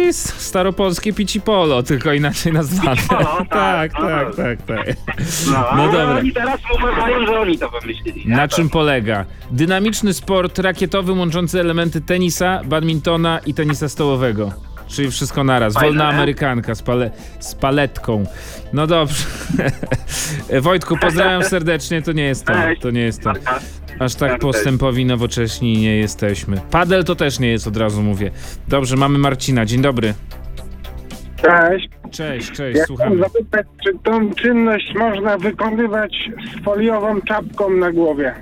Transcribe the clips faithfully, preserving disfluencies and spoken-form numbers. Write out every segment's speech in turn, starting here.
jest staropolskie pici polo, tylko inaczej nazwane. Pici polo, tak, tak, tak, tak, tak. No, No ale dobra. oni teraz uważają, że oni to wymyślili. nie? Na To- czym polega? Dynamiczny sport rakietowy łączący elementy tenisa, badmintona i tenisa stołowego. Czyli wszystko naraz. Fajne, Wolna nie? amerykanka z, pale, z paletką. No dobrze. Wojtku, pozdrawiam serdecznie. To nie jest to. Cześć. To nie jest to. Marka. Aż tak Cześć. postępowi, nowocześni nie jesteśmy. Padel to też nie jest, od razu mówię. Dobrze, mamy Marcina. Dzień dobry. Cześć. Cześć, cześć, Ja słuchamy. chciałem zapytać, czy tą czynność można wykonywać z foliową czapką na głowie?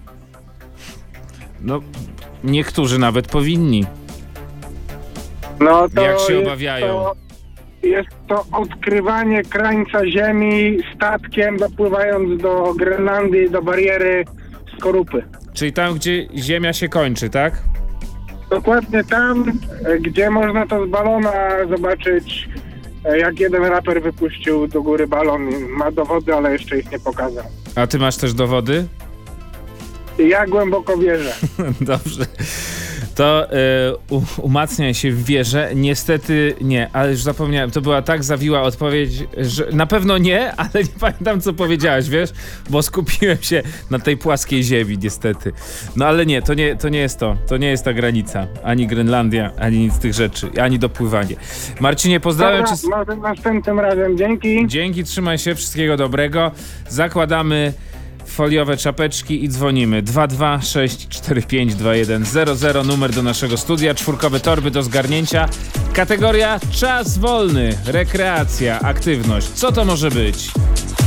No, niektórzy nawet powinni. No to Jak się jest obawiają. To, jest to odkrywanie krańca Ziemi statkiem, dopływając do Grenlandii, do bariery Skorupy. Czyli tam, gdzie ziemia się kończy, tak? Dokładnie tam, e, gdzie można to z balona zobaczyć, e, jak jeden raper wypuścił do góry balon. Ma dowody, ale jeszcze ich nie pokazał. A ty masz też dowody? Ja głęboko wierzę. Dobrze. To y, u, umacniaj się w wierze. Niestety nie, ale już zapomniałem. To była tak zawiła odpowiedź, że na pewno nie, ale nie pamiętam, co powiedziałeś, wiesz? Bo skupiłem się na tej płaskiej ziemi, niestety. No ale nie, to nie, to nie jest to. To nie jest ta granica. Ani Grenlandia, ani nic z tych rzeczy. Ani dopływanie. Marcinie, pozdrawiam Dobra, cię. może następnym razem. Dzięki. Dzięki, trzymaj się, wszystkiego dobrego. Zakładamy foliowe czapeczki i dzwonimy. dwa dwa sześć cztery pięć dwa jeden zero zero, numer do naszego studia, czwórkowe torby do zgarnięcia. Kategoria czas wolny, rekreacja, aktywność. Co to może być?